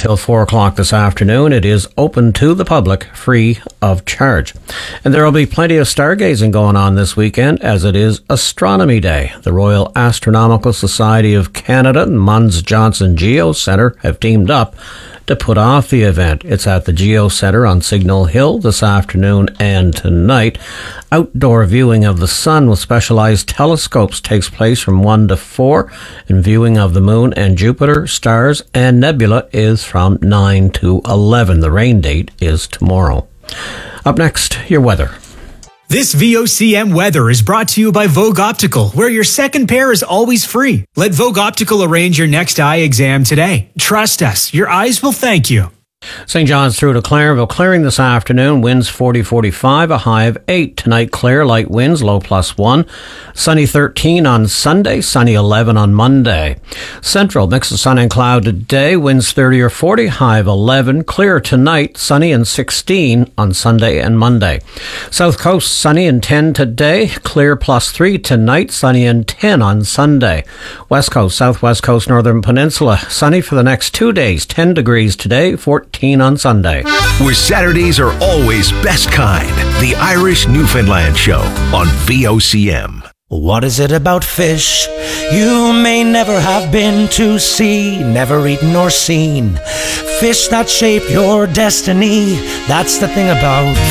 until 4 o'clock this afternoon. It is open to the public, free of charge. And there will be plenty of stargazing going on this weekend, as it is Astronomy Day. The Royal Astronomical Society of Canada and Munns Johnson Geo Centre have teamed up to put off the event. It's at the Geo Centre on Signal Hill this afternoon and tonight. Outdoor viewing of the sun with specialized telescopes takes place from 1 to 4, and viewing of the moon and Jupiter, stars and nebula is from 9 to 11. The rain date is tomorrow. Up next, your weather. This VOCM weather is brought to you by Vogue Optical, where your second pair is always free. Let Vogue Optical arrange your next eye exam today. Trust us, your eyes will thank you. St. John's through to Clareville, clearing this afternoon, winds 40-45, a high of 8. Tonight, clear, light winds, low +1. Sunny 13 on Sunday, sunny 11 on Monday. Central, mix of sun and cloud today, winds 30 or 40, high of 11. Clear tonight, sunny and 16 on Sunday and Monday. South Coast, sunny and 10 today, clear +3 tonight, sunny and 10 on Sunday. West Coast, Southwest Coast, Northern Peninsula, sunny for the next 2 days, 10 degrees today, 14 on Sunday. Where Saturdays are always best kind. The Irish Newfoundland Show on VOCM. What is it about fish you may never have been to see, never eaten or seen? Fish that shape your destiny, that's the thing about